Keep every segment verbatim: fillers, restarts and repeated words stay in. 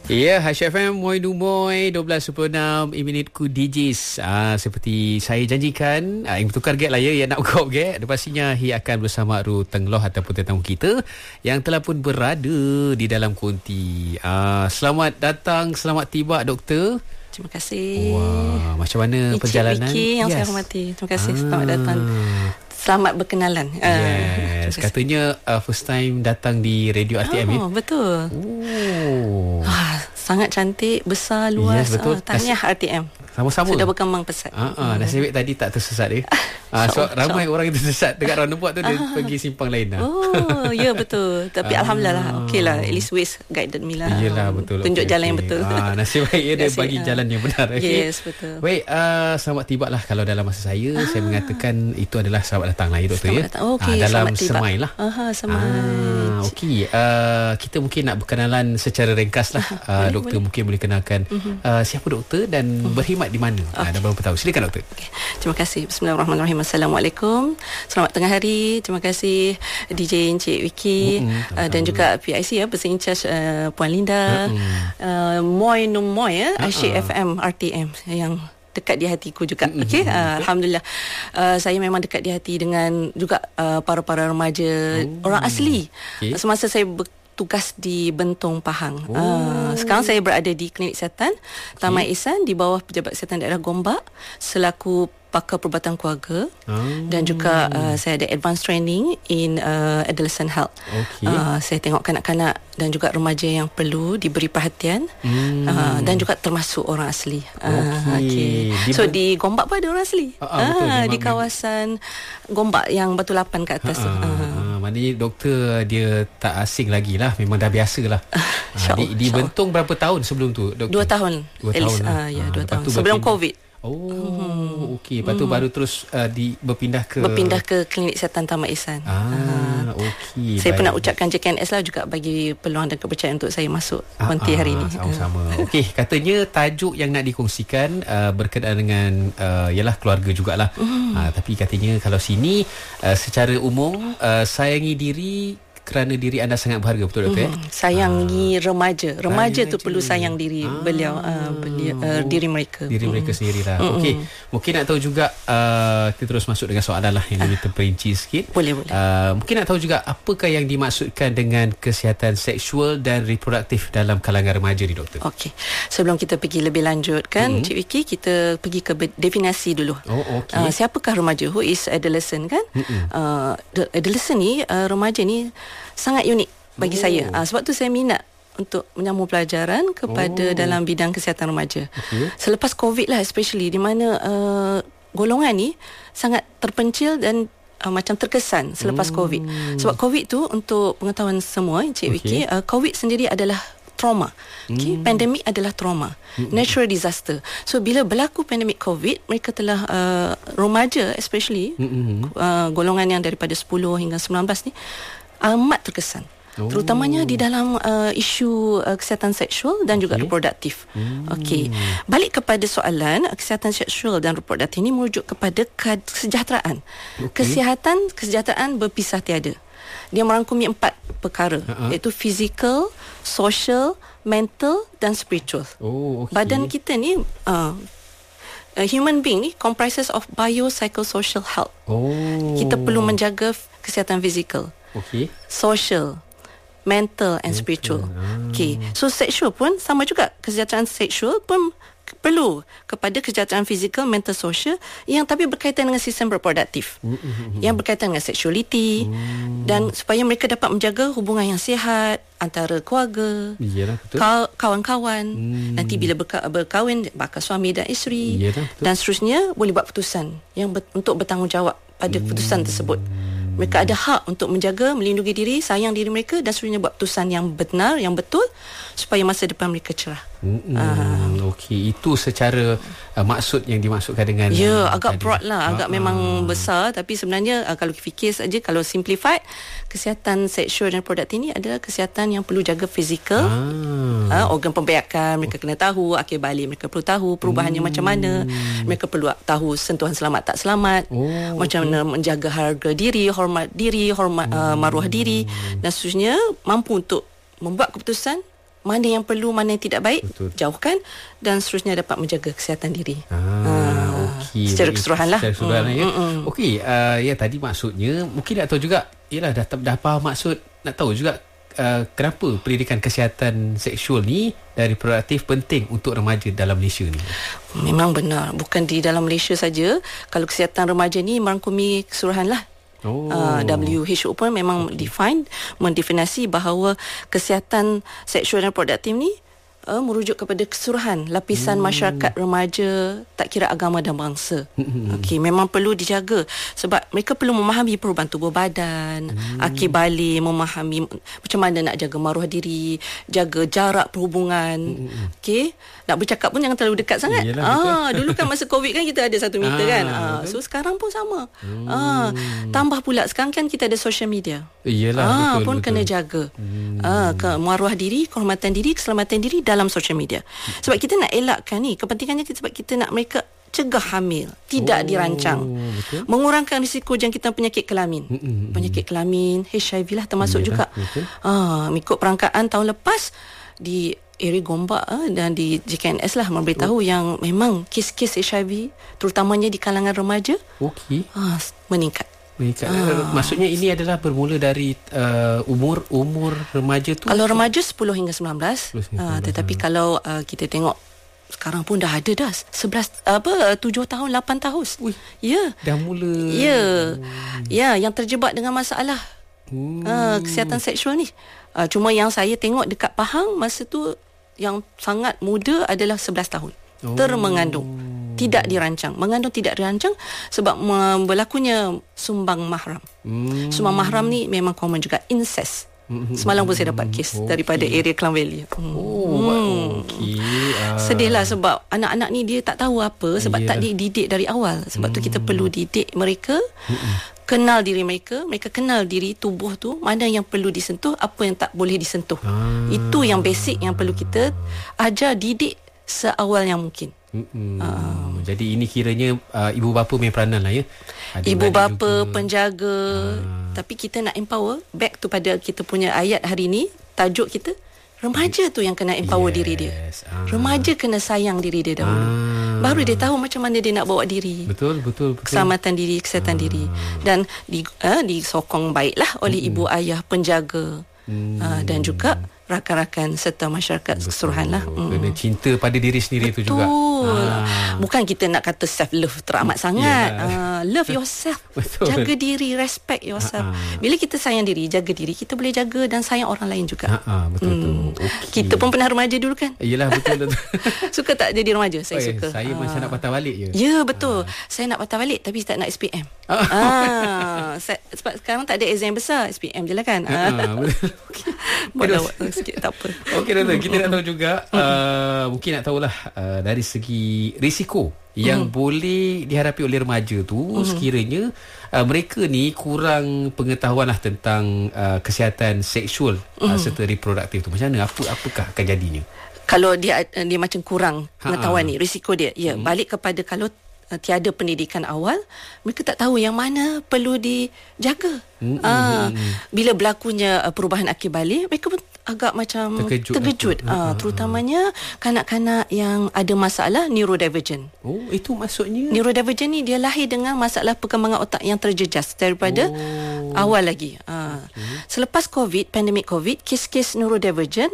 Ya, H F M Moi Dumoy dua belas sepuluh enam minitku D Js. Ah, seperti saya janjikan, ah, yang bertukar gate lah ya, yang nak kau gate. Pastinya ia akan bersama Ru Tengloh ataupun tetamu kita yang telah pun berada di dalam konti. Ah, selamat datang, selamat tiba doktor. Terima kasih. Wah, macam mana Encik perjalanan? Vicky yang yes. saya hormati. Terima kasih. Ah. Selamat datang. Selamat berkenalan. Yes, uh, katanya uh, first time datang di Radio R T M oh, ya? Betul. Oh. Ah, sangat cantik, besar, luas. Yes, betul. Ah, tahniah R T M. Sama-sama. Sudah berkembang pesat. Ah, ah, nasib baik tadi tak tersesat dia. Ah, so ramai orang yang tersesat dekat roundabout tu, dia ah. pergi simpang lain lah. Oh, ya betul. Tapi ah. alhamdulillah lah. Okey lah. At least Waze guided me lah. Yelah, betul. Tunjuk okay, jalan okay. yang betul. Ah, nasib baik ya, dia nasib, bagi ah. jalan yang benar. Okay? Yes, betul. Baik, uh, selamat tiba lah. Kalau dalam masa saya, ah. saya mengatakan itu adalah selamat datang lah ya doktor ya. Oh, okay. ah, dalam selamat tiba. semai lah. Aha, semai. Ah, okey. Uh, kita mungkin nak berkenalan secara ringkas lah. Uh, boleh, doktor boleh. Mungkin boleh kenalkan uh-huh. uh, siapa doktor dan uh-huh. berkhidmat di mana. Okay. Uh, dan berapa tahun. Silakan doktor. Okay. Terima kasih. Bismillahirrahmanirrahim. Assalamualaikum. Selamat tengah hari. Terima kasih D J Encik Vicky uh-huh. uh, dan juga P I C ya, Person in Charge uh, Puan Linda. Uh-huh. Uh, Moi Num Moi ya, uh-huh. Asyik F M R T M yang dekat di hatiku juga. Mm-hmm. Okey, uh, alhamdulillah. Uh, saya memang dekat di hati dengan juga uh, para-para remaja oh. orang asli. Okay. Semasa saya bertugas di Bentong Pahang. Oh. Uh, sekarang saya berada di Klinik Kesihatan okay. Taman Ihsan di bawah Pejabat Kesihatan Daerah Gombak selaku pakar perubatan keluarga oh. dan juga uh, saya ada advanced training in uh, adolescent health. Okay. Uh, saya tengok kanak-kanak dan juga remaja yang perlu diberi perhatian hmm. uh, dan juga termasuk orang asli. Uh, okay. Okay. So di Gombak pun ada orang asli. Uh, uh, betul, uh, di kawasan Gombak yang Batu Lapan kat atas. Uh, uh. Uh, maknanya doktor dia tak asing lagi lah. Memang dah biasa lah. uh, di, di Bentong berapa tahun sebelum tu doktor? Dua tahun. Dua tahun least, lah. uh, ya, dua uh, tahun. Sebelum COVID. Oh, hmm. okey. Lepas tu hmm. baru terus uh, di berpindah ke berpindah ke Klinik Kesihatan Taman Ihsan. Ah, uh, okey. Saya pernah ucapkan J K N S lah juga bagi peluang dan kepercayaan untuk saya masuk ah, konti ah, hari ini. Sama-sama. Okey, katanya tajuk yang nak dikongsikan uh, berkaitan dengan uh, ialah keluarga jugalah. Hmm. Uh, tapi katanya kalau sini uh, secara umum uh, sayangi diri kerana diri anda sangat berharga, betul doktor? Mm-hmm. Sayangi ah. remaja. Remaja tu perlu sayang diri ah. beliau, uh, beliau uh, diri mereka. Diri mm. mereka sendirilah. Mm-hmm. Okey, mungkin nak tahu juga uh, kita terus masuk dengan soalan lah yang lebih ah. terperinci sikit. Boleh, boleh. Uh, mungkin nak tahu juga apakah yang dimaksudkan dengan kesihatan seksual dan reproduktif dalam kalangan remaja ni doktor? Okey. Sebelum kita pergi lebih lanjut kan, mm-hmm. Cik Vicky, kita pergi ke definisi dulu. Oh, okey. Uh, siapakah remaja? Who is adolescent kan? Mm-hmm. Uh, adolescent ni, uh, remaja ni sangat unik bagi oh. saya. Uh, sebab tu saya minat untuk menyambung pelajaran kepada oh. dalam bidang kesihatan remaja. Okay. Selepas COVID lah especially, di mana uh, golongan ni sangat terpencil dan uh, macam terkesan selepas hmm. COVID. Sebab COVID tu, untuk pengetahuan semua Encik okay. Vicky, uh, COVID sendiri adalah trauma. Okay? Hmm. Pandemik adalah trauma. Hmm. Natural disaster. So bila berlaku pandemik COVID, mereka telah uh, remaja especially hmm. uh, golongan yang daripada sepuluh hingga sembilan belas ni amat terkesan. Oh. Terutamanya di dalam uh, isu uh, kesihatan seksual dan okay. juga reproduktif. Hmm. Okey. Balik kepada soalan uh, kesihatan seksual dan reproduktif ini merujuk kepada kesejahteraan. Okay. Kesihatan kesejahteraan berpisah tiada. Dia merangkumi empat perkara, uh-huh. iaitu physical, social, mental dan spiritual. Oh, okay. Badan kita ni uh, a human being ni comprises of biopsychosocial health. Oh. Kita perlu menjaga kesihatan fizikal. Okay. Social, mental and mental. Spiritual. Ah. Okay. So sexual pun sama juga. Kesejahteraan seksual pun perlu kepada kesejahteraan fizikal, mental, social yang tapi berkaitan dengan sistem reproduktif. Mm-hmm. Yang berkaitan dengan sexuality mm. dan supaya mereka dapat menjaga hubungan yang sihat antara keluarga, Yalah, betul. kawan-kawan. Mm. Nanti bila berka- berkahwin, bakal suami dan isteri Yalah, dan seterusnya boleh buat keputusan yang ber- untuk bertanggungjawab pada keputusan mm. tersebut. Mereka ada hak untuk menjaga, melindungi diri, sayang diri mereka dan seterusnya buat keputusan yang benar, yang betul supaya masa depan mereka cerah. Hmm, uh. Okey, itu secara uh, maksud yang dimaksudkan dengan ya, uh, agak tadi. broad lah, agak uh, memang uh. besar, tapi sebenarnya uh, kalau fikir saja, kalau simplified, kesihatan seksual dan reproduktif ini adalah kesihatan yang perlu jaga fizikal, uh. uh, organ pembedakan mereka kena tahu, akhir balik mereka perlu tahu perubahannya hmm. macam mana, mereka perlu tahu sentuhan selamat tak selamat, oh, macam okay. mana menjaga harga diri, hormat diri, hormat hmm. uh, maruah diri dan seterusnya, mampu untuk membuat keputusan mana yang perlu, mana yang tidak baik, Betul. jauhkan, dan seterusnya dapat menjaga kesihatan diri. Ah, uh, okey. Secara keseluruhan lah. Secara keseluruhan mm, ya. mm, mm. Okey, uh, ya tadi maksudnya mungkin nak tahu juga, yalah dah dah faham maksud, nak tahu juga uh, kenapa pendidikan kesihatan seksual ni dan reproduktif penting untuk remaja dalam Malaysia ni. Memang benar, bukan di dalam Malaysia saja. Kalau kesihatan remaja ni merangkumi keseluruhan lah. Oh. Uh, W H O pun memang okay. define, mendefinisi bahawa kesihatan seksual dan reproduktif ni uh, merujuk kepada keseluruhan lapisan hmm. masyarakat remaja, tak kira agama dan bangsa. Hmm. Okey, memang perlu dijaga sebab mereka perlu memahami perubahan tubuh badan, hmm. akil balik, memahami macam mana nak jaga maruah diri, jaga jarak perhubungan. Hmm. Okey, nak bercakap pun jangan terlalu dekat sangat. Yalah, ah, dulu kan masa Covid kan kita ada satu meter ah, kan. Ah, so sekarang pun sama. Hmm. Ah, tambah pula sekarang kan kita ada social media. Iyalah, ah, betul, pun betul. kena jaga. Hmm. Ah, ke maruah diri, kehormatan diri, keselamatan diri dalam social media. Sebab kita nak elakkan ni, kepentingannya kita, sebab kita nak mereka cegah hamil, tidak oh, dirancang. Betul. Mengurangkan risiko jangkitan penyakit kelamin. Mm-mm. Penyakit kelamin, H I V lah termasuk Yalah, juga. Betul. Ah, mengikut perangkaan tahun lepas di area Gombak ah, dan di J K N S lah memberitahu oh. yang memang kes-kes H I V terutamanya di kalangan remaja okay. ah, meningkat. meningkat. Ah. Maksudnya ini adalah bermula dari uh, umur umur remaja tu. Kalau remaja sepuluh hingga sembilan belas, sepuluh hingga sembilan belas. Ah, tetapi hmm. kalau uh, kita tengok sekarang pun dah ada dah sebelas apa tujuh tahun lapan tahun. Ui, ya. Dah mula. Ya. Hmm. Ya, yang terjebak dengan masalah hmm. uh, kesihatan seksual ni. Uh, cuma yang saya tengok dekat Pahang masa tu yang sangat muda adalah sebelas tahun. Oh. Termengandung. Tidak dirancang. Mengandung tidak dirancang sebab berlakunya sumbang mahram. Hmm. Sumbang mahram ni memang common juga. Incest. Semalam pun saya dapat kes okay. daripada area Klang Valley. Hmm. Oh, hmm. okay. uh. Sedihlah sebab anak-anak ni dia tak tahu apa sebab yeah. tak dididik dari awal. Sebab hmm. tu kita perlu didik mereka, hmm. kenal diri mereka, mereka kenal diri tubuh tu, mana yang perlu disentuh, apa yang tak boleh disentuh. Ah. Itu yang basic yang perlu kita ajar, didik seawal yang mungkin. Uh. Jadi ini kiranya uh, ibu bapa main peranan lah ya. Ada ibu bapa, juga. penjaga. Uh. Tapi kita nak empower. Back tu pada kita punya ayat hari ni, tajuk kita, remaja tu yang kena empower yes. diri dia. Uh. Remaja kena sayang diri dia dahulu. Uh. Baru dia tahu macam mana dia nak bawa diri. Betul, betul, betul. Keselamatan diri, kesihatan uh. diri. Dan di, uh, disokong baiklah oleh mm-hmm. ibu ayah, penjaga. Mm. Uh, dan juga rakan-rakan serta masyarakat keseluruhan lah. Hmm. Kena cinta pada diri sendiri Betul. tu juga. Ha. Bukan kita nak kata self love teramat sangat. Uh, love yourself. Betul. Jaga diri, respect yourself. Ha. Bila kita sayang diri, jaga diri, kita boleh jaga dan sayang orang lain juga. Ha. Betul hmm. tu. Okay. Kita pun pernah remaja dulu kan? Yelah, betul betul. Suka tak jadi remaja? Saya oh, suka. Saya ha. macam nak patah balik je. Ya, betul. Ha. Saya nak patah balik tapi tak nak S P M. Ah. Ah. Sebab sekarang tak ada exam besar, S P M je lah kan. Ha. Ha. Betul. Boleh sikit tak apa. Okey doktor, kita nak tahu juga uh, mungkin nak tahulah uh, dari segi risiko yang mm. boleh dihadapi oleh remaja tu mm. sekiranya uh, mereka ni kurang pengetahuan lah tentang uh, kesihatan seksual mm. uh, serta reproduktif tu. Macam mana? Apa apakah akan jadinya? Kalau dia dia macam kurang pengetahuan Ha-ha. ni, risiko dia. Ya, mm. balik kepada kalau tiada pendidikan awal, mereka tak tahu yang mana perlu dijaga. Mm-hmm. Ah, bila berlakunya uh, perubahan akil balik, mereka pun agak macam terkejut, terkejut. Ah, terutamanya kanak-kanak yang ada masalah neurodivergent. Oh, itu maksudnya neurodivergent ni dia lahir dengan masalah perkembangan otak yang terjejas daripada oh. awal lagi. Ah, okay. Selepas COVID, pandemik COVID, kes-kes neurodivergent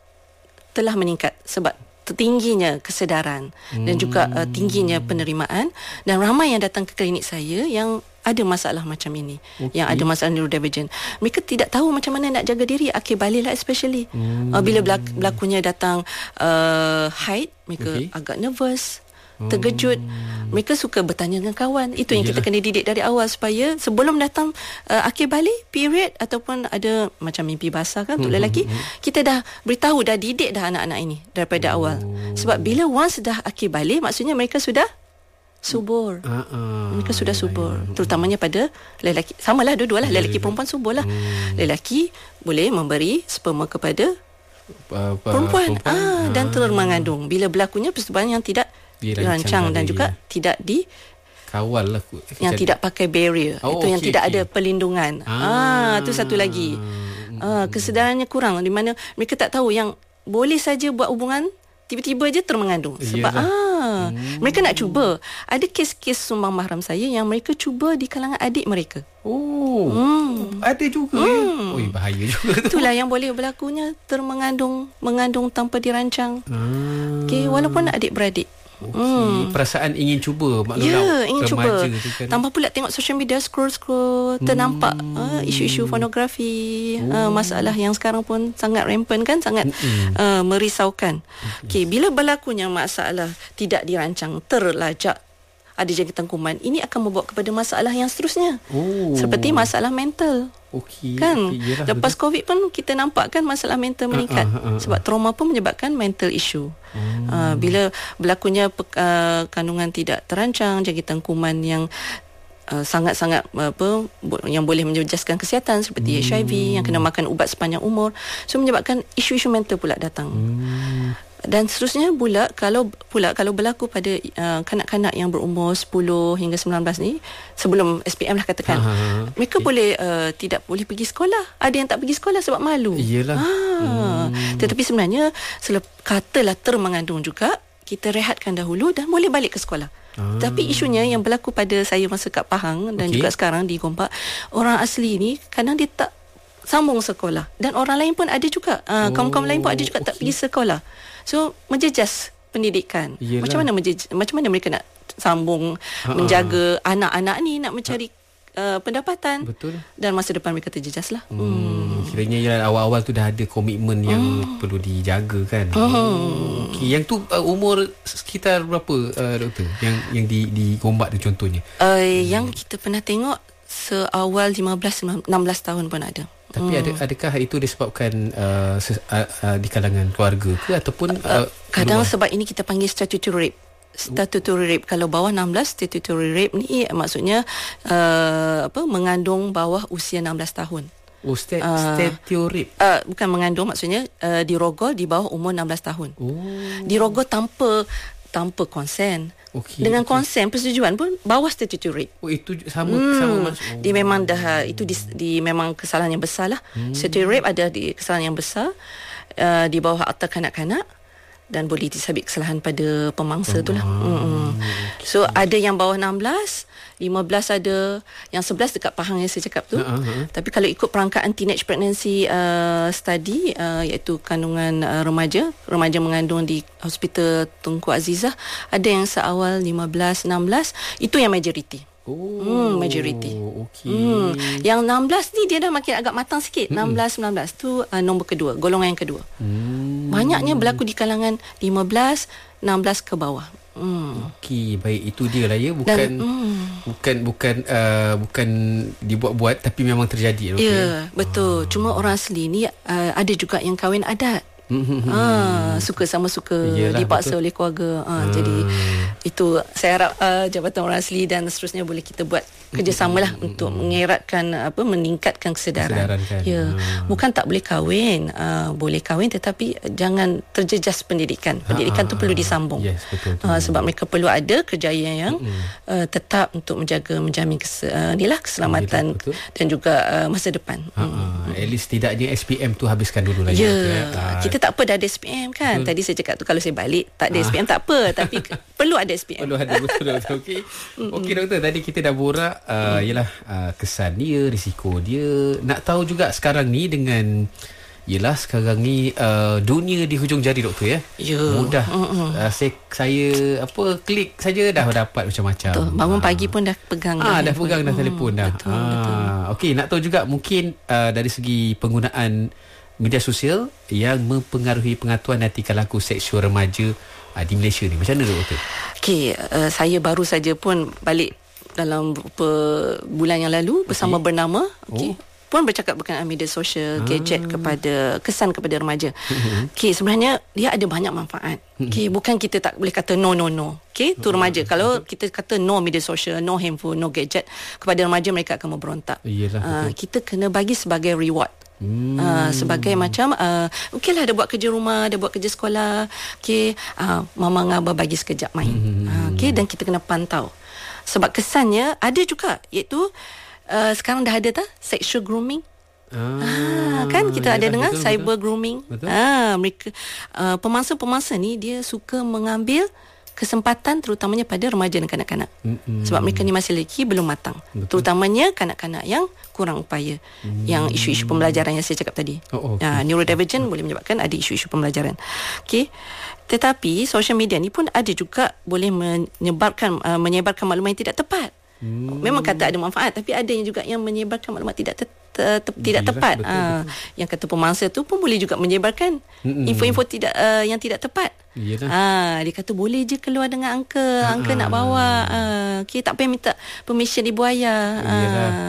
telah meningkat sebab tingginya kesedaran hmm. dan juga uh, tingginya penerimaan, dan ramai yang datang ke klinik saya yang ada masalah macam ini, okay. yang ada masalah neurodivergent. Mereka tidak tahu macam mana nak jaga diri, akil balik lah especially. Hmm. Uh, bila berlaku, berlakunya datang uh, haid, mereka okay. agak nervous, terkejut. Hmm. Mereka suka bertanya dengan kawan. Itu yang Yalah. kita kena didik dari awal supaya sebelum datang uh, akil balik, period ataupun ada macam mimpi basah kan untuk hmm. lelaki, hmm. kita dah beritahu, dah didik dah anak-anak ini daripada oh. awal. Sebab bila once dah akil balik, maksudnya mereka sudah subur. Uh-uh. Mereka sudah subur. Uh-uh. Terutamanya pada lelaki. Samalah dua-dua lah. Lelaki perempuan subur lah. Hmm. Lelaki boleh memberi sperma kepada uh, perempuan. perempuan. Ah, dan terus mengandung. Bila berlakunya persetubuhan yang tidak dirancang dan juga ya. tidak di kawal lah, yang tidak pakai barrier. Oh, itu okay, yang tidak okay. ada perlindungan. Ah, ah tu satu lagi. Ah, kesedarannya kurang di mana mereka tak tahu yang boleh saja buat hubungan, tiba-tiba je termengandung. Sebab Yelah. ah, hmm. mereka nak cuba. Ada kes-kes sumbang mahram saya yang mereka cuba di kalangan adik mereka. Oh, hmm. ada juga hmm. ya. Oi, bahaya juga tu. Itulah yang boleh berlakunya, termengandung, mengandung tanpa dirancang. Hmm. Okey, walaupun adik-beradik. Okay. Hmm. Perasaan ingin cuba, maklumlah, ya, ingin cuba. Kan. Tambah pula tengok social media, scroll-scroll, ternampak hmm. uh, isu-isu pornografi, oh. uh, masalah yang sekarang pun sangat rampant kan, sangat hmm. uh, merisaukan. Okey, bila berlakunya masalah tidak dirancang, terlajak, ada jangkitan kuman, ini akan membawa kepada masalah yang seterusnya. Oh. Seperti masalah mental. Okey. Kan? Okay, lepas betul. Covid pun kita nampak kan masalah mental meningkat. Uh, uh, uh, uh. Sebab trauma pun menyebabkan mental issue. Hmm. Uh, bila berlakunya uh, kandungan tidak terancang, jangkitan kuman yang Uh, sangat-sangat apa yang boleh menjejaskan kesihatan seperti hmm. H I V, yang kena makan ubat sepanjang umur, so menyebabkan isu-isu mental pula datang. Hmm. Dan seterusnya pula kalau pula kalau berlaku pada uh, kanak-kanak yang berumur sepuluh hingga sembilan belas ni, sebelum S P M lah katakan, Aha. mereka okay. boleh uh, tidak boleh pergi sekolah. Ada yang tak pergi sekolah sebab malu. Iyalah. Ha. Hmm. Tetapi sebenarnya selep, katalah termengandung juga, kita rehatkan dahulu dan boleh balik ke sekolah. Ah. Tapi isunya yang berlaku pada saya masa kat Pahang dan okay. juga sekarang di Gombak, orang asli ni kadang dia tak sambung sekolah, dan orang lain pun ada juga, uh, oh, kaum-kaum lain pun ada juga okay. tak pergi sekolah. So menjejas pendidikan. Yelah. Macam mana menjejas, macam mana mereka nak sambung Ha-ha. menjaga anak-anak ni, nak mencari uh, pendapatan. Betul. Dan masa depan mereka terjejas lah. Hmm. Hmm. Kiranya ya, awal-awal tu dah ada komitmen yang hmm. perlu dijaga kan. Hmm. Okay. Yang tu uh, umur sekitar berapa uh, doktor? Yang yang di di Gombak tu contohnya? Uh, hmm. Yang kita pernah tengok seawal lima belas enam belas tahun pun ada. Tapi hmm. ada adakah itu disebabkan uh, ses, uh, uh, di kalangan keluarga ke ataupun uh, uh, kadang luar? Sebab ini kita panggil statutory rape. Statutory rape, kalau bawah enam belas, statutory rape ni maksudnya uh, apa mengandung bawah usia enam belas tahun. Oh, stat, uh, statutory rape. Uh, bukan mengandung, maksudnya uh, dirogol di bawah umur enam belas tahun. Oh. Dirogol tanpa tanpa konsen. Okay, dengan okay. konsen, persetujuan pun bawah statutory rape. Oh, itu sama hmm. sama mas. Oh. Dia memang dah itu di, di memang kesalahan yang besar lah. Hmm. Statutory rape ada di kesalahan yang besar uh, di bawah Akta Kanak-kanak, dan boleh disabit kesalahan pada pemangsa oh. tu lah. Hmm. Okay. So ada yang bawah enam belas, lima belas ada, yang sebelas dekat Pahang yang saya cakap tu. Uh-huh. Tapi kalau ikut perangkaan teenage pregnancy uh, study, uh, iaitu kandungan uh, remaja, remaja mengandung di Hospital Tunku Azizah, ada yang seawal lima belas, enam belas, itu yang majoriti. Oh, hmm, majority. Okay. Hmm. Yang enam belas ni dia dah makin agak matang sikit. Hmm. enam belas, sembilan belas tu uh, nombor kedua, golongan yang kedua. Hmm. Banyaknya berlaku di kalangan lima belas, enam belas ke bawah. Hmm. Okey, baik, itu dia lah ya, bukan Dan, hmm. bukan bukan uh, bukan dibuat-buat tapi memang terjadi. Ya, yeah, betul. Ah. Cuma orang asli ni uh, ada juga yang kahwin adat. Ah, suka sama suka. Yelah, dipaksa betul. Oleh keluarga. Ah, hmm. Jadi itu saya harap uh, Jabatan Orang Asli dan seterusnya boleh kita buat kerjasama lah hmm. untuk mengeratkan apa meningkatkan kesedaran. kesedaran kan? Ya, hmm. bukan tak boleh kahwin, uh, boleh kahwin tetapi jangan terjejas pendidikan. Pendidikan ha, tu perlu disambung. Yes, betul, betul. Uh, sebab mereka perlu ada kerjaya yang hmm. uh, tetap untuk menjaga menjamin kes, uh, inilah keselamatan betul, betul. Dan juga uh, masa depan. Ha, hmm. At least tidaknya S P M tu habiskan dulu lah. Ya, ya. Uh, kita tak apa dah ada S P M kan. Betul. Tadi saya cakap tu kalau saya balik tak ada ah. S P M tak apa, tapi perlu ada S P M. Perlu ada, betul betul. Okey. Okey doktor, tadi kita dah borak uh, yalah uh, kesan dia, risiko dia. Nak tahu juga sekarang ni dengan yalah sekarang ni uh, dunia di hujung jari doktor ya. Ya. Mudah. Uh, saya saya apa klik saja dah dapat macam-macam. Betul. Bangun uh. pagi pun dah pegang ah, dah. dah pegang dah telefon dah. Betul, ah. betul. Okey, nak tahu juga mungkin uh, dari segi penggunaan media sosial yang mempengaruhi pengatuan dan tingkah laku seksual remaja uh, di Malaysia ni. Macam mana doktor? Okey, uh, saya baru saja pun balik dalam beberapa bulan yang lalu bersama okay. bernama okey. Oh. Pun bercakap berkenaan media sosial, ah. gadget kepada kesan kepada remaja. Okey, sebenarnya dia ada banyak manfaat. Okey, bukan kita tak boleh kata no no no. Okey, tu remaja. Kalau kita kata no media sosial, no handphone, no gadget, kepada remaja mereka akan memberontak. Uh, kita kena bagi sebagai reward. Hmm. Uh, sebagai macam uh, okeylah ada buat kerja rumah, ada buat kerja sekolah, okey, uh, mama dengan abah bagi sekejap main. Hmm. Uh, okey, dan kita kena pantau. Sebab kesannya ada juga, iaitu uh, sekarang dah ada tak sexual grooming. Ah, kan kita ada dengar betul, cyber betul. grooming. Betul. Ah, mereka uh, pemangsa-pemangsa ni dia suka mengambil kesempatan terutamanya pada remaja dan kanak-kanak. Mm-hmm. Sebab mereka ni masih lelaki belum matang. Betul. Terutamanya kanak-kanak yang kurang upaya. Mm. Yang isu-isu pembelajaran yang saya cakap tadi. Oh, okay. uh, neurodivergent boleh menyebabkan ada isu-isu pembelajaran. Okey. Tetapi social media ni pun ada juga boleh menyebabkan uh, menyebarkan maklumat yang tidak tepat. Hmm. Memang kata ada manfaat, tapi ada yang juga yang menyebarkan maklumat tidak te- te- te- tidak tepat. Betul, betul. Ha, yang kata pemangsa tu pun boleh juga menyebarkan Mm-mm. info-info tidak uh, yang tidak tepat. Ha, dia kata boleh je keluar dengan angka, Ha-ha. angka nak bawa. Ha, okay, tak payah minta permission ibu ayah. Ha,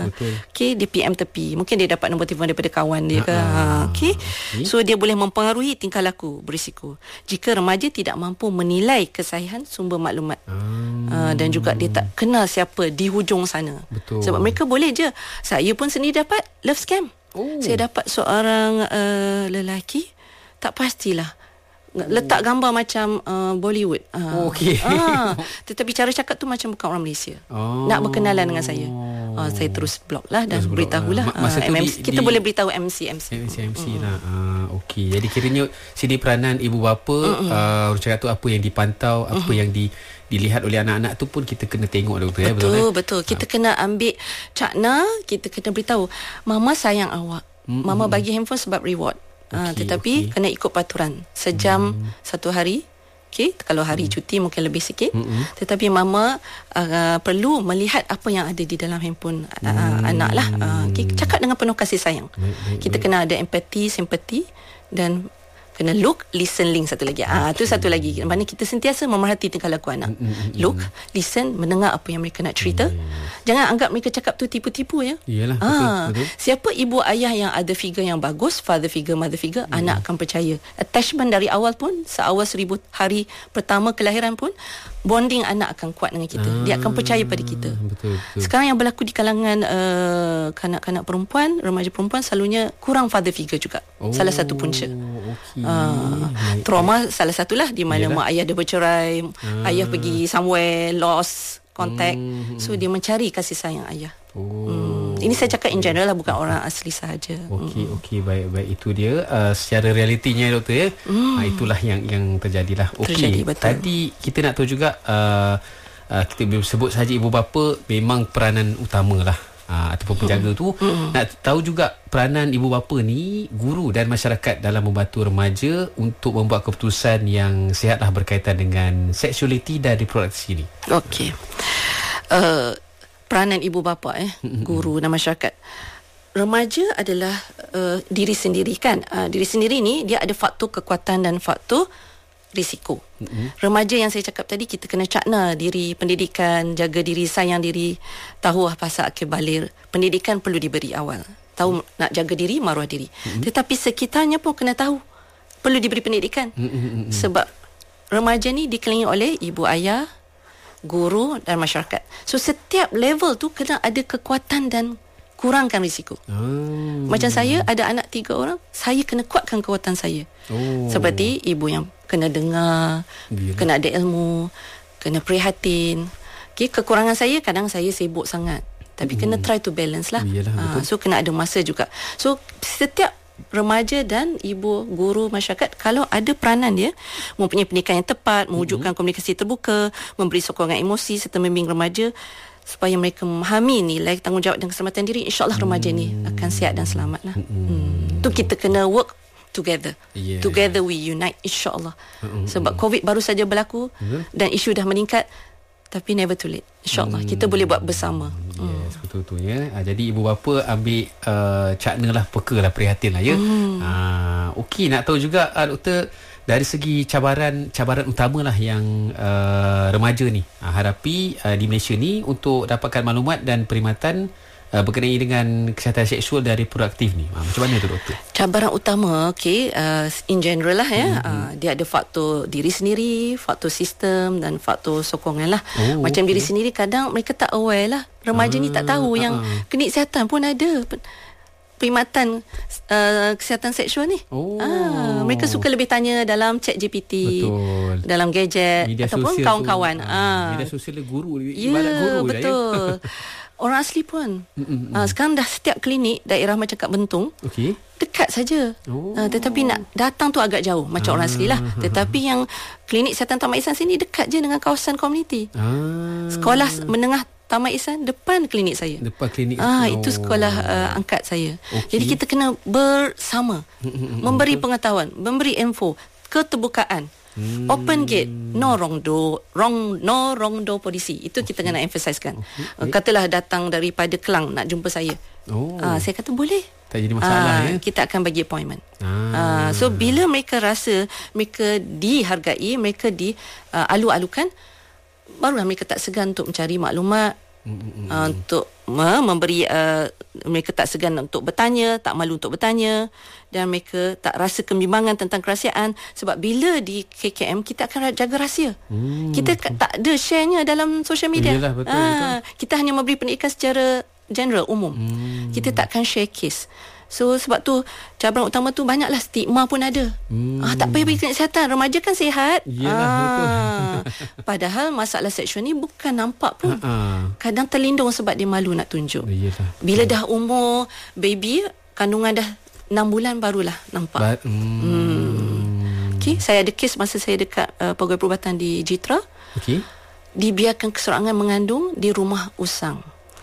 okay, dia P M tepi. Mungkin dia dapat nombor telefon daripada kawan dia ke. Ha, okay. okay. So dia boleh mempengaruhi tingkah laku berisiko jika remaja tidak mampu menilai kesahihan sumber maklumat. Hmm. Uh, dan juga dia tak kenal siapa di hujung sana. Betul. Sebab mereka boleh je. Saya pun sendiri dapat love scam. Oh. Saya dapat seorang uh, lelaki, tak pastilah, letak gambar macam uh, Bollywood. Uh, oh, okay. uh, tetapi cara cakap tu macam bukan orang Malaysia. Oh. Nak berkenalan dengan saya. Uh, saya terus block lah dan terus beritahulah. Uh, Masa uh, M M C, di, kita di, boleh beritahu M C M C. M C M C mm. lah. Uh, Okey. Jadi kiranya sini peranan ibu bapa, uh, orang cakap tu apa yang dipantau, apa mm. yang di dilihat oleh anak-anak tu pun kita kena tengok dulu tu ya. Betul, betul. betul. Kita ha. kena ambil cakna, kita kena beritahu, mama sayang awak. Mm-hmm. Mama bagi handphone sebab reward. Okay, ha, tetapi okay. kena ikut peraturan. Sejam mm. satu hari. Okey, kalau hari mm. cuti mungkin lebih sikit. Mm-hmm. Tetapi mama uh, perlu melihat apa yang ada di dalam handphone uh, mm. anak lah. Uh, okay. Cakap dengan penuh kasih sayang. Baik, baik, kita baik. kena ada empati, simpati dan kena look, listen, link satu lagi. Ah, okay. tu satu lagi. Mana kita sentiasa memerhati tingkah laku anak. Mm-mm. Look, listen, mendengar apa yang mereka nak cerita. Mm. Jangan anggap mereka cakap tu tipu-tipu ya. Iyalah, ah, betul, betul. Siapa ibu ayah yang ada figure yang bagus, father figure, mother figure, mm. anak akan percaya. Attachment dari awal pun, seawal seribu hari pertama kelahiran pun, bonding anak akan kuat dengan kita. Ah, dia akan percaya pada kita. Betul, betul. Sekarang yang berlaku di kalangan uh, kanak-kanak perempuan, remaja perempuan, selalunya kurang father figure juga. Oh, salah satu punca. Okay. Uh, trauma salah satulah di mana mak ayah dia bercerai, ah. ayah pergi somewhere, lost contact. Hmm. So dia mencari kasih sayang ayah. Oh. Hmm. Ini saya cakap in general lah, bukan orang asli sahaja. Okey, hmm. okey, baik, baik, itu dia uh, secara realitinya doktor ya. Hmm. Uh, itulah yang yang terjadilah. Okey. Tadi kita nak tahu juga uh, uh, kita sebut saja ibu bapa memang peranan utamalah. Uh, ataupun penjaga tu mm-hmm. nak tahu juga peranan ibu bapa ni, guru dan masyarakat dalam membantu remaja untuk membuat keputusan yang sihatlah berkaitan dengan seksualiti dan reproduktif ini. Okey. Uh, peranan ibu bapa eh mm-hmm. guru dan masyarakat. Remaja adalah uh, diri sendiri kan. Uh, diri sendiri ni dia ada faktor kekuatan dan faktor risiko. Mm-hmm. Remaja yang saya cakap tadi, kita kena cakna diri, pendidikan, jaga diri, sayang diri, tahu pasal akhir balir. Pendidikan perlu diberi awal. Tahu mm-hmm. nak jaga diri, maruah diri. Mm-hmm. Tetapi sekitarnya pun kena tahu, perlu diberi pendidikan. Mm-hmm. Sebab remaja ni dikelilingi oleh ibu ayah, guru dan masyarakat. So setiap level tu kena ada kekuatan dan kurangkan risiko. Oh. Macam saya ada anak tiga orang, saya kena kuatkan kekuatan saya. Oh. Seperti ibu yang kena dengar, Bila. kena ada ilmu, kena prihatin. Okay, kekurangan saya kadang saya sibuk sangat. Tapi hmm. kena try to balance lah. Ha, so kena ada masa juga. So setiap remaja dan ibu, guru, masyarakat kalau ada peranan dia, mempunyai pendidikan yang tepat, mewujudkan hmm. komunikasi terbuka, memberi sokongan emosi serta membimbing remaja supaya mereka memahami nilai tanggungjawab dan keselamatan diri, insyaAllah remaja ni akan sihat dan selamat lah. Hmm. Tu kita kena work together. Yeah. Together we unite, insyaAllah. Hmm. Sebab COVID baru saja berlaku hmm. dan isu dah meningkat, tapi never too late. InsyaAllah hmm. kita boleh buat bersama. Yes, betul-betul ya. Ha, jadi ibu bapa ambil uh, cakna lah, peka lah, prihatin lah ya. Hmm. Ha, Okey, nak tahu juga uh, doktor, dari segi cabaran cabaran utamalah yang uh, remaja ni uh, hadapi uh, di Malaysia ni untuk dapatkan maklumat dan perkhidmatan uh, berkenaan dengan kesihatan seksual dan reproduktif ni. Uh, macam mana tu doktor? Cabaran utama, okay, uh, in general lah ya. Mm-hmm. Uh, dia ada faktor diri sendiri, faktor sistem dan faktor sokongan lah. Oh, macam okay. diri sendiri kadang mereka tak aware lah. Remaja uh, ni tak tahu uh, yang uh. klinik kesihatan pun ada perkhidmatan uh, kesihatan seksual ni. Oh. Ah, mereka suka lebih tanya dalam chat G P T, betul, dalam gadget media ataupun kawan-kawan. Tu, ah. Media sosial guru, ibarat yeah, guru betul. Lah ya. orang asli pun. Uh, sekarang dah setiap klinik daerah macam kat Bentong, Okey. dekat saja. Oh. Uh, tetapi nak datang tu agak jauh macam ah. orang asli lah. Tetapi yang klinik kesihatan Taman Ihsan sini dekat je dengan kawasan komuniti. Ah. Sekolah menengah Taman Ihsan depan klinik saya. Depan klinik. Ah, oh. itu sekolah uh, angkat saya. Okay. Jadi kita kena bersama memberi pengetahuan, memberi info, keterbukaan. Hmm. Open gate, no wrong door, wrong no wrong door polisi. Itu okay. kita kena emphasizekan. Okay. Katalah datang daripada Kelang nak jumpa saya. Oh. Uh, saya kata boleh. Tak jadi masalah uh, ya. Kita akan bagi appointment. Ah. Uh, so bila mereka rasa mereka dihargai, mereka di uh, alu-alukan, barulah mereka tak segan untuk mencari maklumat. Mm-hmm. Uh, untuk uh, memberi uh, mereka tak segan untuk bertanya, tak malu untuk bertanya, dan mereka tak rasa kebimbangan tentang kerahsiaan. Sebab bila di K K M kita akan jaga rahsia. Mm. Kita tak ada share-nya dalam social media. Yalah, betul, uh, betul. Kita hanya memberi pendidikan secara general, umum. Mm. Kita takkan share case. So sebab tu cabaran utama tu banyaklah stigma pun ada. Hmm. Ah, tak payah pergi klinik kesihatan, remaja kan sihat. Yalah, ah, betul. Padahal masalah seksual ni bukan nampak pun. Ha-ha. Kadang terlindung sebab dia malu nak tunjuk. Yalah. Bila dah umur baby, kandungan dah enam bulan barulah nampak. Ba- hmm. Hmm. Okay, saya ada kes masa saya dekat uh, pegawai perubatan di Jitra. Okey. Dibiarkan keseorangan mengandung di rumah usang.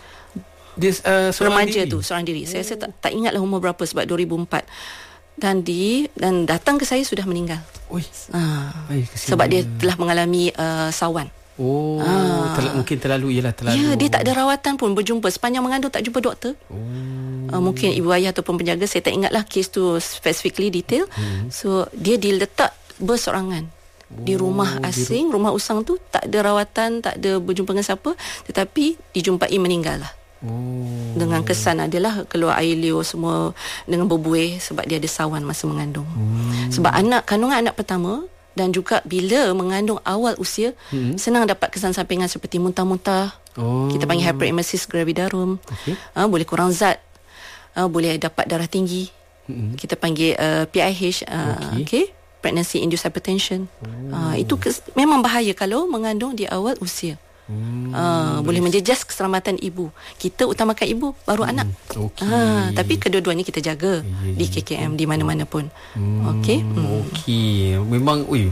Dia uh, remaja diri. tu seorang diri. Oh. Saya, saya tak, tak ingatlah umur berapa sebab dua ribu empat. Dan di dan datang ke saya sudah meninggal. Oi. Ah. Ay, sebab dia telah mengalami uh, sawan. Oh, ah. terla- mungkin terlalu ialah terlalu. Ya, dia tak ada rawatan pun, berjumpa sepanjang mengandung tak jumpa doktor. Oh. Uh, mungkin ibu ayah ataupun penjaga, saya tak ingatlah kes tu specifically detail. Hmm. So dia diletak bersorangan. Oh, di rumah asing, di rumah usang tu tak ada rawatan, tak ada berjumpa dengan siapa, tetapi dijumpai meninggal lah. Oh. Dengan kesan adalah keluar air liur semua dengan berbuih sebab dia ada sawan masa mengandung. Hmm. Sebab anak kandungan anak pertama dan juga bila mengandung awal usia, hmm. senang dapat kesan sampingan seperti muntah-muntah. Oh. Kita panggil hyperemesis gravidarum. Okay. Ha, boleh kurang zat. Ha, boleh dapat darah tinggi. Hmm. Kita panggil uh, P I H. Uh, okay. Okay. Pregnancy induced hypertension. Oh. Ha, itu kes- memang bahaya kalau mengandung di awal usia. Hmm, uh, boleh menjejas keselamatan ibu. Kita utamakan ibu baru hmm, anak. Okay. Uh, tapi kedua-duanya kita jaga yeah, di K K M di mana-mana pun. Hmm, Okey. Hmm. Okey. Memang ui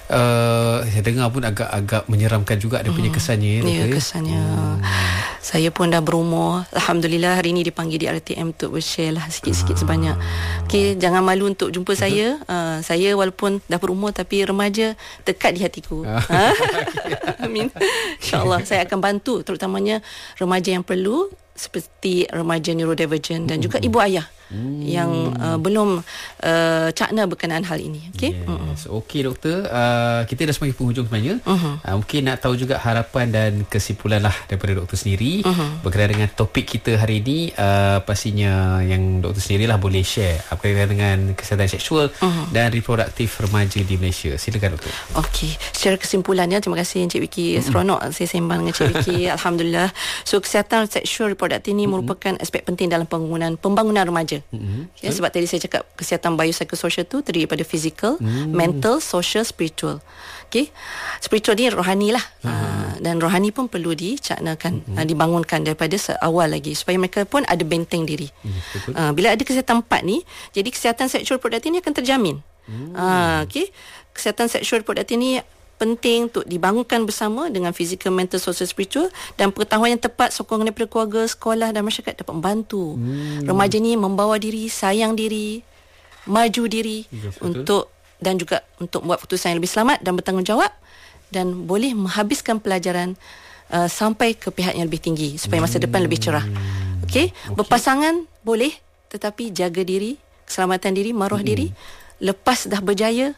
uh, saya dengar pun agak-agak menyeramkan juga dia punya kesannya. Ya, yeah, kesannya. Hmm. Saya pun dah berumur. Alhamdulillah hari ini dipanggil di R T M untuk bershare lah sikit-sikit ah. sebanyak. Okey, jangan malu untuk jumpa Betul? saya. Uh, saya walaupun dah berumur tapi remaja dekat di hatiku. Ah. Amin. InsyaAllah saya akan bantu terutamanya remaja yang perlu seperti remaja neurodivergent dan juga ibu ayah hmm. yang uh, belum uh, cakna berkenaan hal ini. Okey. Yes. Okey doktor, uh, kita dah semakin penghujung sebenarnya. Uh-huh. Uh, mungkin nak tahu juga harapan dan kesimpulan lah daripada doktor sendiri uh-huh. berkaitan dengan topik kita hari ini. Uh, pastinya yang doktor sendirilah boleh share berkaitan dengan kesihatan seksual uh-huh. dan reproduktif remaja di Malaysia. Silakan doktor. Okey, secara kesimpulannya terima kasih Encik Wiki. Uh-huh. Seronok saya sembang dengan Encik Wiki. Alhamdulillah. So kesihatan seksual reproduktif ini uh-huh. merupakan aspek penting dalam pembangunan pembangunan remaja. Uh-huh. Okay, sebab tadi saya cakap kesihatan biopsychosocial tu terdiri daripada fizikal, uh-huh. mental, social, spiritual. Okey. Spiritual ni rohani lah. Uh-huh. Uh, dan rohani pun perlu dicaknakan, uh-huh. uh, dibangunkan daripada awal lagi supaya mereka pun ada benteng diri. Uh-huh. Uh, bila ada kesihatan empat ni, jadi kesihatan seksual reproduktif ni akan terjamin. Uh-huh. Uh, okey. Kesihatan seksual reproduktif ni penting untuk dibangunkan bersama dengan fizikal, mental, social, spiritual, dan pengetahuan yang tepat, sokongan daripada keluarga, sekolah dan masyarakat dapat membantu hmm. remaja ni membawa diri, sayang diri, maju diri yes, untuk dan juga untuk membuat keputusan yang lebih selamat dan bertanggungjawab dan boleh menghabiskan pelajaran uh, sampai ke pihak yang lebih tinggi supaya masa depan lebih cerah. Okey, okay. Berpasangan boleh tetapi jaga diri, keselamatan diri, maruah hmm. diri. Lepas dah berjaya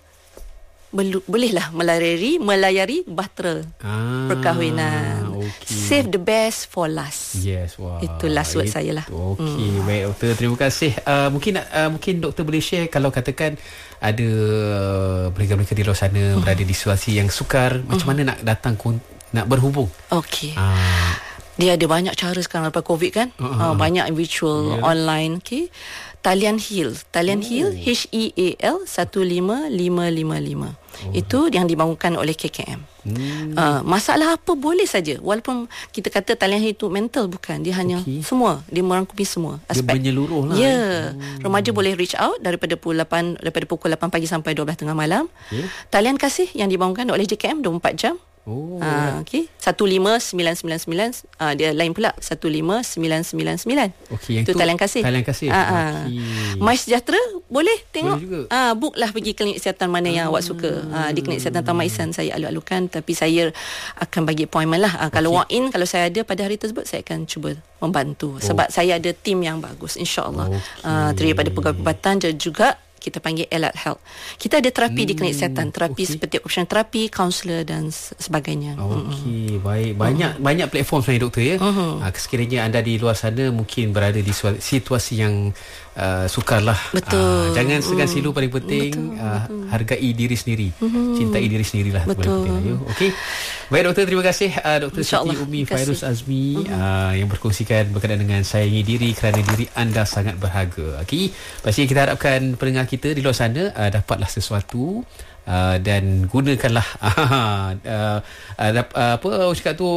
Belu, bolehlah melayari melayari bahtera ah, perkahwinan. Okay. Save the best for last. Yes, wah. Itu last word It, saya lah. Okey, hmm. baik doktor, terima kasih. Uh, mungkin uh, mungkin doktor boleh share kalau katakan ada uh, mereka-mereka di luar sana hmm. berada di situasi yang sukar, hmm. macam mana nak datang nak berhubung? Okey. Uh, Dia ada banyak cara sekarang lepas COVID kan. Uh-huh. Uh, banyak virtual, yeah. online. Okay. Talian Hill. Talian oh. Hill, H E A L satu lima lima lima lima. Oh. Itu yang dibangunkan oleh K K M. Hmm. Uh, masalah apa boleh saja. Walaupun kita kata talian hill itu mental, bukan. Dia hanya okay. semua. Dia merangkumi semua aspek. Dia menyeluruh lah. Ya. Yeah. Hmm. Remaja boleh reach out daripada pukul lapan, daripada pukul lapan pagi sampai dua belas tengah malam. Okay. Talian kasih yang dibangunkan oleh J K M dua puluh empat jam. Oh. Uh, okay. satu lima sembilan sembilan sembilan. Uh, dia lain pula satu lima sembilan sembilan sembilan. Okey, yang itu talian kasih. Talian kasih. Uh, uh. Okay. My Sejahtera boleh tengok. Boleh uh, book lah pergi klinik kesihatan mana yang uh. awak suka. Uh, di klinik kesihatan Taman Ihsan saya alu-alukan, tapi saya akan bagi appointment lah. Uh, okay. Kalau walk in, kalau saya ada pada hari tersebut, saya akan cuba membantu. Oh. Sebab saya ada tim yang bagus, insya-Allah. Okay. Uh, terdiri daripada pegawai perubatan juga. Kita panggil Allied Health. Kita ada terapi hmm, di klinik kesihatan, terapi okay. seperti option terapi, kaunselor dan sebagainya. Okey, baik. Banyak uh-huh. banyak platform sebenarnya doktor ya. Uh-huh. Uh, sekiranya anda di luar sana mungkin berada di situasi yang uh, sukarlah. Betul. Uh, jangan segan silu, paling penting uh, hargai diri sendiri. Uh-huh. Cintai diri sendirilah. Betul. Okey. Baik doktor, terima kasih uh, Doktor Siti Umi Fairuz Azmi uh-huh. uh, yang berkongsikan berkaitan dengan sayangi diri kerana diri anda sangat berharga. Okey. Pasti kita harapkan pendengar kita di luar sana uh, dapatlah sesuatu uh, dan gunakanlah uh, uh, uh, apa orang cakap tu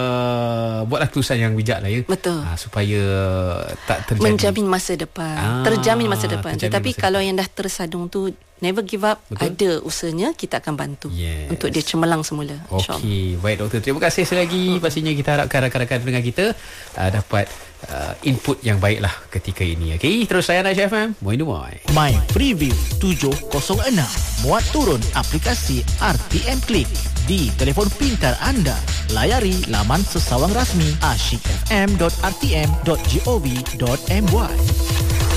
uh, buatlah keputusan yang bijak lah ya. Betul. Uh, supaya tak terjadi, menjamin masa depan. Ah, terjamin masa depan. Terjamin Tetapi masa kalau depan. Yang dah tersadung tu never give up. Betul? Ada usahanya, kita akan bantu yes. untuk dia cemerlang semula. Okey, baik doktor. Terima kasih sekali lagi. Uh-huh. Pastinya kita harapkan rakan-rakan pendengar kita uh, dapat uh, input yang baiklah ketika ini. Okey, terus saya Aisyah F M. Moi Moi. My Preview tujuh kosong enam. Muat turun aplikasi R T M Click di telefon pintar anda. Layari laman sesawang rasmi asyik f m dot r t m dot gov dot m y.